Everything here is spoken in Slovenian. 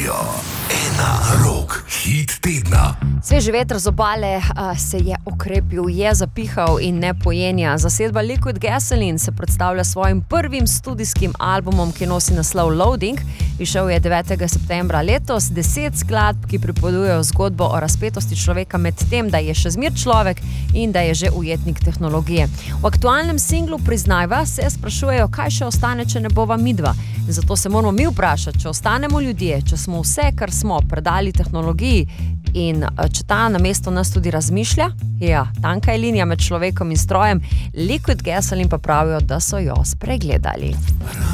Radio 1 Rock Hit tedna. Sveži veter z obale se je okrepil, je zapihal in ne pojenja. Zasedba Liquid Gasoline se predstavlja svojim prvim studijskim albumom, ki nosi naslov Loading. Vyšel je 9. septembra letos. 10 skladb, ki pripovedujejo zgodbo o razpetosti človeka med tem, da je še zmer človek in da je že ujetnik tehnologije. V aktualnem singlu Priznajva se sprašujejo, kaj še ostane, če ne bova midva. In zato se moramo mi vprašati, če ostanemo ljudje, če smo vse, kar smo, predali tehnologiji in če ta namesto nas tudi razmišlja, ja, tanka je linija med človekom in strojem. Liquid Gasoline pa pravijo, da so jo spregledali.